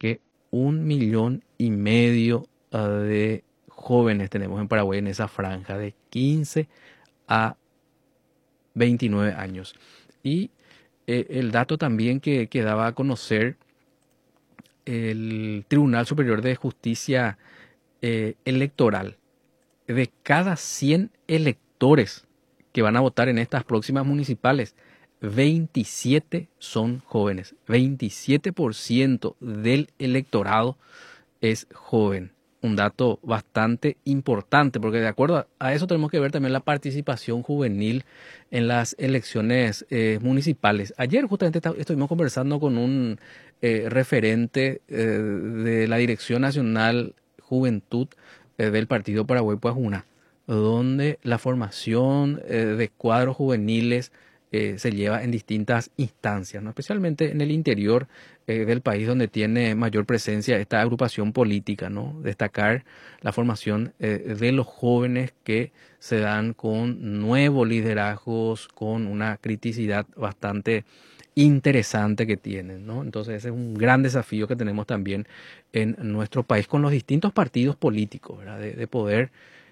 que 1,500,000 de jóvenes tenemos en Paraguay en esa franja de 15 a 29 años. Y el dato también que daba a conocer el Tribunal Superior de Justicia Electoral, de cada 100 electores que van a votar en estas próximas municipales, 27 son jóvenes. 27% del electorado es joven. Un dato bastante importante, porque de acuerdo a eso tenemos que ver también la participación juvenil en las elecciones municipales. Ayer justamente estuvimos conversando con un referente de la Dirección Nacional Juventud del Partido Paraguay Puajuna, donde la formación de cuadros juveniles se lleva en distintas instancias, ¿no? Especialmente en el interior del país, donde tiene mayor presencia esta agrupación política, ¿no? Destacar la formación de los jóvenes que se dan con nuevos liderazgos, con una criticidad bastante interesante que tienen, ¿no? Entonces ese es un gran desafío que tenemos también en nuestro país con los distintos partidos políticos, ¿verdad? De poder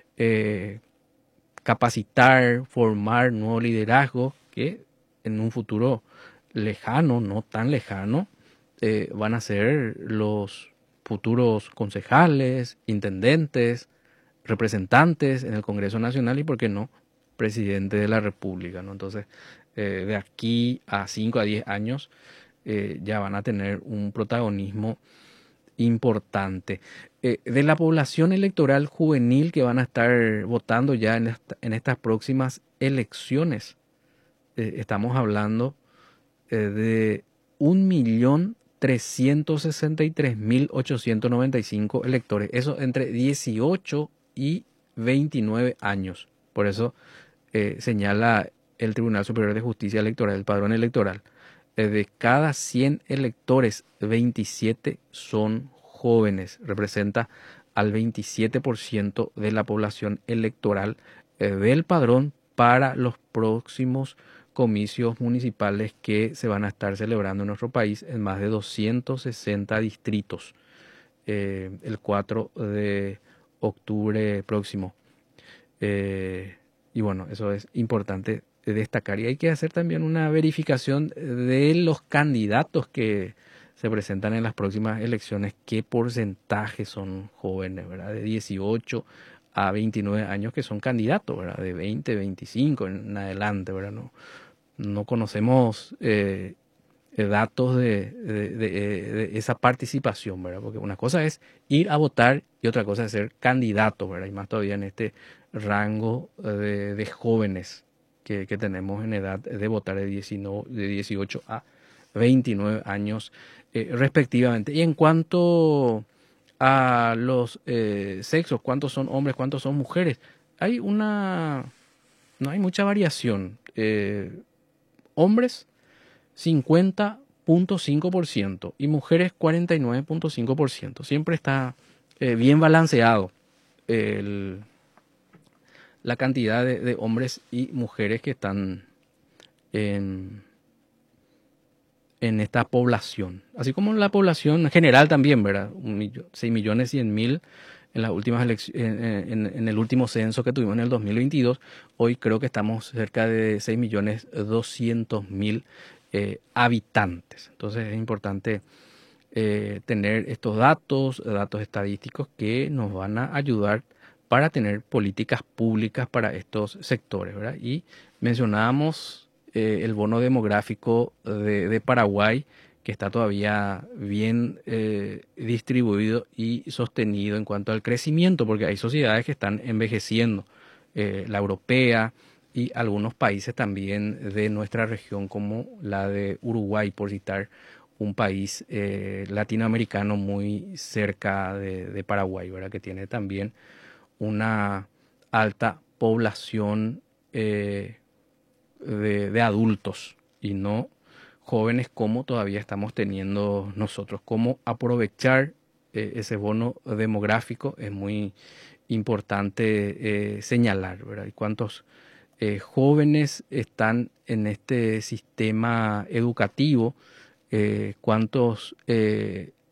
capacitar, formar nuevo liderazgo que en un futuro lejano, no tan lejano, van a ser los futuros concejales, intendentes, representantes en el Congreso Nacional y, ¿por qué no?, presidente de la República, ¿no? Entonces, de aquí a 5 a 10 años ya van a tener un protagonismo importante. De la población electoral juvenil que van a estar votando ya en estas próximas elecciones, estamos hablando de 1,363,895 electores. Eso entre 18 y 29 años. Por eso señala el Tribunal Superior de Justicia Electoral, el padrón electoral. De cada 100 electores, 27 son jóvenes. Representa al 27% de la población electoral del padrón para los próximos comicios municipales que se van a estar celebrando en nuestro país en más de 260 distritos el 4 de octubre próximo. Y bueno, eso es importante destacar. Y hay que hacer también una verificación de los candidatos que se presentan en las próximas elecciones, qué porcentaje son jóvenes, ¿verdad? De 18 a 29 años que son candidatos, ¿verdad? De 20, 25 en adelante, ¿verdad? No conocemos datos de esa participación, ¿verdad? Porque una cosa es ir a votar y otra cosa es ser candidato, ¿verdad? Y más todavía en este rango de jóvenes que tenemos en edad de votar de 18 a 29 años respectivamente. Y en cuanto a los sexos, cuántos son hombres, cuántos son mujeres, no hay mucha variación. Hombres 50,5% y mujeres 49,5%. Siempre está bien balanceado la cantidad de hombres y mujeres que están en esta población. Así como en la población general también, ¿verdad? 6,100,000 en las últimas en el último censo que tuvimos en el 2022. Hoy creo que estamos cerca de 6,200,000 habitantes. Entonces es importante tener estos datos estadísticos que nos van a ayudar para tener políticas públicas para estos sectores, ¿verdad? Y mencionábamos el bono demográfico de Paraguay, que está todavía bien distribuido y sostenido en cuanto al crecimiento, porque hay sociedades que están envejeciendo, la europea y algunos países también de nuestra región, como la de Uruguay, por citar un país latinoamericano muy cerca de Paraguay, ¿verdad? Que tiene también una alta población de adultos y no jóvenes como todavía estamos teniendo nosotros. Cómo aprovechar ese bono demográfico es muy importante señalar, ¿verdad? Y cuántos jóvenes están en este sistema educativo, cuántos